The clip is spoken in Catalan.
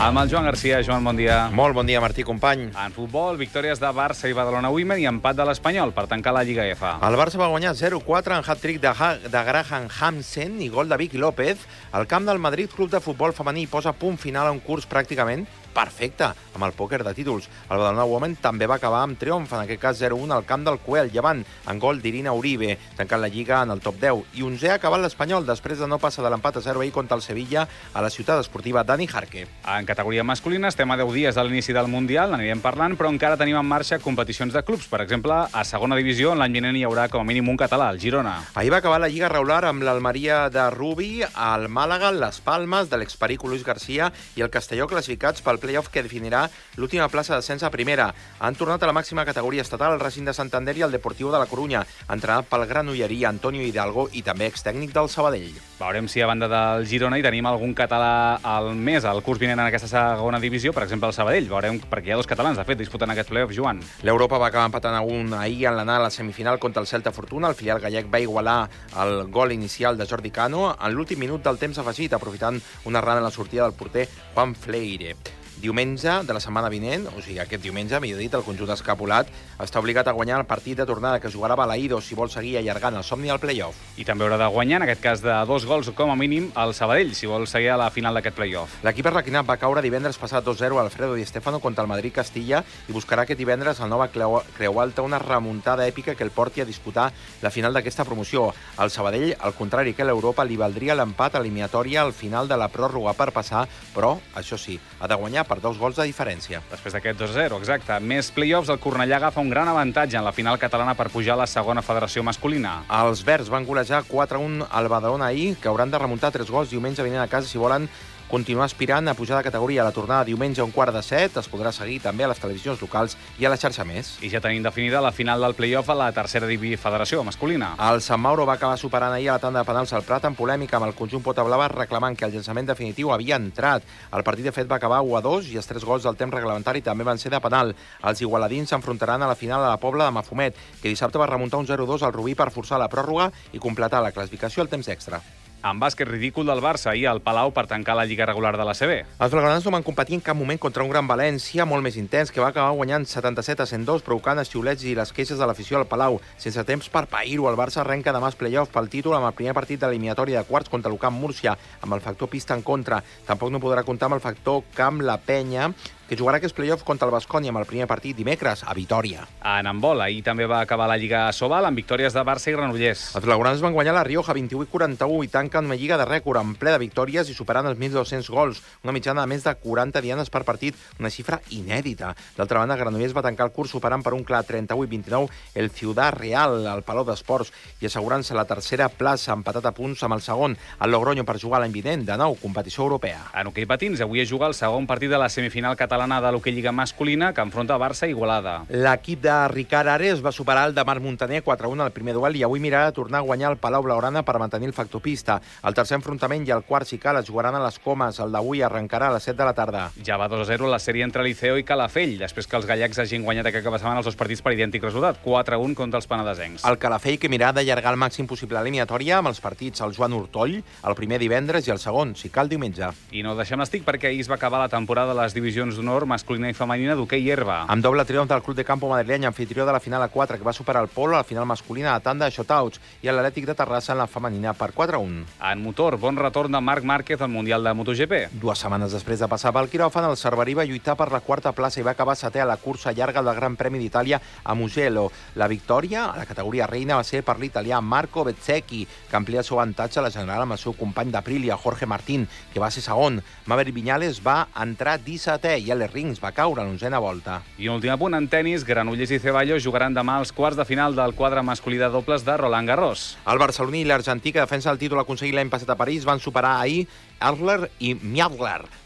Amb el Joan Garcia. Joan, bon dia. Molt bon dia, Martí, company. En futbol, victòries de Barça i Badalona Women i empat de l'Espanyol per tancar la Lliga F. El Barça va guanyar 0-4 en hat-trick de Graham Hansen i gol de Vicky López. El camp del Madrid Club de Futbol Femení posa punt final a un curs pràcticament perfecte amb el pòquer de títols. El Badalona Women també va acabar amb triomf, en aquest cas 0-1 al camp del Cuel, llevant en gol d'Irina Uribe, tancant la Lliga en el top 10. I 11è ha acabat l'Espanyol després de no passar de l'empat a 0 ahir contra el Sevilla a la ciutat esportiva Dani Jarque. En categoria masculina estem a 10 dies de l'inici del Mundial, n'anirem parlant, però encara tenim en marxa competicions de clubs. Per exemple, a segona divisió, l'any vinent hi haurà com a mínim un català, el Girona. Ahir va acabar la Lliga regular amb l'Almeria de Rubi, el Màlaga, les Palmes, de l'experico Luis García i el Castelló classificats pel play-off que definirà l'última plaça d'ascens a primera. Han tornat a la màxima categoria estatal el Racing de Santander i el Deportivo de la Corunya, entrenat pel granollerí Antonio Hidalgo i també extècnic del Sabadell. Veurem si a banda del Girona hi tenim algun català al mes, al curs vinent en aquesta segona divisió, per exemple el Sabadell. Veurem, perquè hi ha dos catalans, de fet, disputen aquest play-off, Joan. L'Europa va acabar empatant a un ahir en l'anar a la semifinal contra el Celta Fortuna. El filial gallec va igualar el gol inicial de Jordi Cano en l'últim minut del temps afegit, aprofitant una errada en la sortida del porter Juan Fleire. Diumenge de la setmana vinent, o sigui, aquest diumenge, millor dit, el conjunt escapulat està obligat a guanyar el partit de tornada que jugarà a Balaïdos si vol seguir allargant el somni al play-off. I també haurà de guanyar, en aquest cas de 2 gols com a mínim, el Sabadell, si vol seguir a la final d'aquest play-off. L'equip arlequinat va caure divendres passat 2-0 a Alfredo Di Stéfano contra el Madrid Castilla i buscarà aquest divendres al Nova Creu Alta una remuntada èpica que el porti a disputar la final d'aquesta promoció. Al Sabadell, al contrari que l'Europa, li valdria l'empat eliminatòria al final de la pròrroga per passar, però, això sí, ha de guanyar per 2 gols de diferència. Després d'aquest 2-0, exacte. Més play-offs, el Cornellà agafa un gran avantatge en la final catalana per pujar a la segona federació masculina. Els verds van golejar 4-1 al Badalona ahir, que hauran de remuntar 3 gols diumenge vinent a casa si volen continuar aspirant a pujar de categoria. La tornada diumenge a 6:15 es podrà seguir també a les televisions locals i a la xarxa Més. I ja tenim definida la final del play-off a la tercera federació masculina. El Sant Mauro va acabar superant ahir a la tanda de penals al Prat en polèmica amb el conjunt Potablava reclamant que el llançament definitiu havia entrat. El partit, de fet, va acabar 1-2 i els 3 gols del temps reglamentari també van ser de penal. Els igualadins s'enfrontaran a la final a la Pobla de Mafumet, que dissabte va remuntar un 0-2 al Rubí per forçar la pròrroga i completar la classificació al temps extra. En bàsquet ridícul del Barça ahir al Palau per tancar la lliga regular de l'ACB. Els blaugranes no van competir en cap moment contra un Gran València molt més intens, que va acabar guanyant 77-102, provocant els xiulets i les queixes de l'afició al Palau. Sense temps per pair-ho, el Barça arrenca demà els play-off pel títol amb el primer partit de l'eliminatòria de quarts contra l'Ucamp Múrcia, amb el factor pista en contra. Tampoc no podrà comptar amb el factor camp La Penya, que jugarà aquests play-offs contra el Baskonia amb el primer partit dimecres a Vitòria. En handbol, ahir també va acabar la Lliga Sobal amb victòries de Barça i Granollers. Els blaugranes van guanyar la Rioja 28-41 i tanquen una lliga de rècord en ple de victòries i superant els 1.200 gols, una mitjana de més de 40 dianes per partit, una xifra inèdita. D'altra banda, Granollers va tancar el curs superant per un clar 38-29 el Ciudad Real al Palau d'Esports i assegurant-se la tercera plaça, empatat a punts amb el segon, el Logroño, per jugar l'any vinent, de nou, competició europea. En hoquei patins, avui es juga el segon partit de la semifinal catalana de l'hoquei lliga masculina que enfronta Barça i Igualada. L'equip de Ricard Ares va superar el de Marc Montaner 4-1 al primer duel i avui mirarà a tornar a guanyar el Palau Blaugrana per mantenir el factor pista. El tercer enfrontament i el quart Cical es jugaran a les Comes. El d'avui arrencarà a les 7 de la tarda. Ja va 2-0 la sèrie entre Liceo i Calafell, després que els gallecs hagin guanyat aquest cap de setmana els 2 partits per idèntic resultat, 4-1 contra els penedesencs. El Calafell, que mirarà d'allargar el màxim possible l'eliminatòria amb els partits al Joan Hortoll, el primer divendres i el segon, Cical, diumenge. I no deixem l'estic perquè ahir es va acabar la temporada de les divisions d'honor masculina i femenina d'hoquei i herba. Amb doble triomf del Club de Campo madrileny, anfitrió de la final a 4, que va superar el Polo a la final masculina a tanda de shotouts, i l'Atlètic de Terrassa en la femenina per 4-1. En motor, bon retorn de Marc Márquez al Mundial de MotoGP. 2 setmanes després de passar pel quiròfan, el cerverí va lluitar per la quarta plaça i va acabar setè a la cursa llarga del Gran Premi d'Itàlia a Mugello. La victòria a la categoria reina va ser per l'italià Marco Bezzecchi, que amplia el seu avantatge a la general amb el seu company d'Aprilia, Jorge Martín, que va ser segon. Maverick Viñales va entrar 17è i Alex Rins va caure en l'onzena volta. I un últim apunt en tennis, Granollers i Ceballos jugaran demà als quarts de final del quadre masculí de dobles de Roland Garros. El barceloní i l'argentí, que defensa el títol aconseguit l'any passat a París, van superar ahir Adler i Miadler